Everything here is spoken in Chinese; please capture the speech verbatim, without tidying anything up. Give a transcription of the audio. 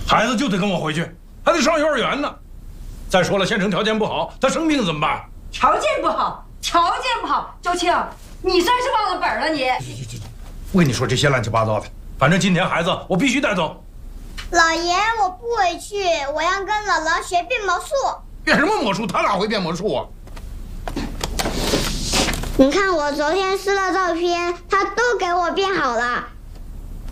孩子就得跟我回去，还得上幼儿园呢。再说了，县城条件不好，他生病怎么办？ 条件不好，条件不好，周庆，你算是忘了本了你。 不跟你说这些乱七八糟的，反正今天孩子我必须带走。 老爷，我不回去，我要跟姥姥学变魔术。 变什么魔术？他哪会变魔术啊？ 你看我昨天撕了照片，他都给我变好了。